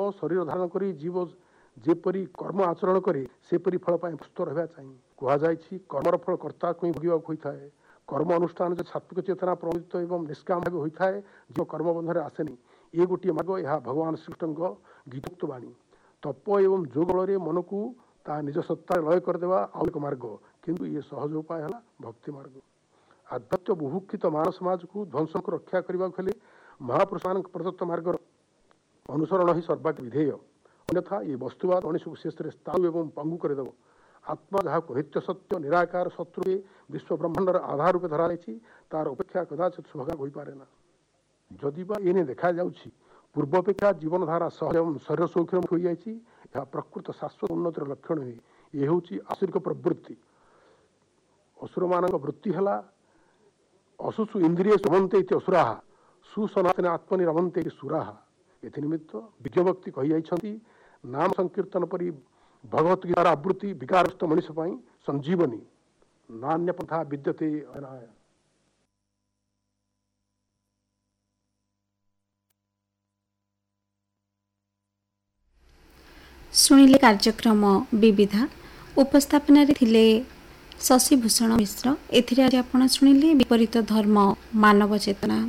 शरीर धारण करी जीव जेपरी कर्म आचरण करे सेपरी फल पाए प्रस्तुत रहा चाहिए। कहुई कर्मर फल कर्ता को भोगवाक होता है। कर्म अनुष्ठान जो सात्विक चेतना प्रवृत्त एवं निष्काम भाव होता है जो कर्मबंधन आसेनी ये गोटे मार्ग। यह भगवान श्रीकृष्ण गीतोक्त बाणी। तप एवं जोग बल मन को ता निज सत्ता लय करदेवा आउ एक मार्ग, किंतु ये सहज उपाय है भक्ति मार्ग। आध्यात्म बुभुक्षित मानव समाज को ध्वंस को रक्षा करने हेले महापुरुष मान प्रदत्त मार्ग अनुसरण ही सर्वाधिक विधेय। अन्यथा ये वस्तुवाद मनुष्य को शेष स्थायु एवं पंगु करदेव। आत्मा जहाँ नित्य सत्य निराकार शत्रु विश्व ब्रह्मांडर आधार रूपे धरा तार अपेक्षा कदाचित सौभाग्य हो पारे ना। जदि बा एने देखा जाउछि पूर्वापेक्षा जीवन धारा सहज एवं शरीर सौख्यम हो जाइछि, यह प्रकृत शाश्वत उन्नतिर लक्षण हुए। ये होछि आसुरिक प्रवृत्ति। असुर मानक वृत्ति है असुसु इंद्रिय रमन्ते इति असुराः सुसनातन आत्मनि रमन्ते इति सुराः। एनिमित्त विज्ञभक्ति कही नाम संकीर्तन परी भगवत गीतार आवृत्ति विकारग्रस्त मनुष्य संजीवनी नान्य पथा विद्यते अनाय। शुणिले कार्यक्रम विविधा उपस्थापन थिले शशिभूषण मिश्र। एथिरे आज आपण शुणिले विपरीत धर्म मानव चेतना।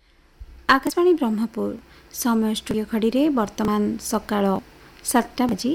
आकाशवाणी ब्रह्मपुर समय स्टूडियो खड़ी रे वर्तमान सकाळ 7टा बजी